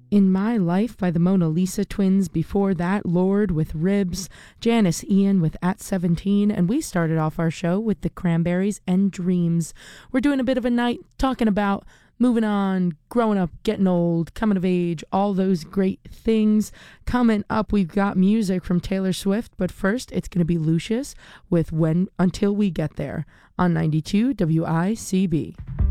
In My Life by the Mona Lisa Twins. Before that, Lord with Ribs, Janice Ian with At 17, and we started off our show with the Cranberries and Dreams. We're doing a bit of a night talking about moving on, growing up, getting old, coming of age, all those great things. Coming up, we've got music from Taylor Swift, but first it's going to be Lucius with When Until We Get There on 92 WICB.